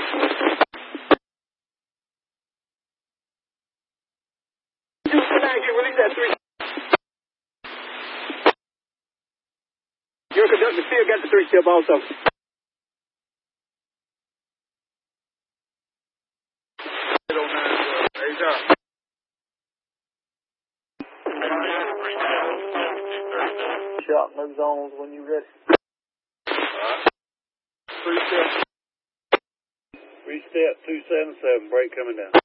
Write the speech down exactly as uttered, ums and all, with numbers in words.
Release that three. Your conductor still got the three step also. Shot no zones when you ready. Alright. Three step. Three step, two seven seven, break coming down.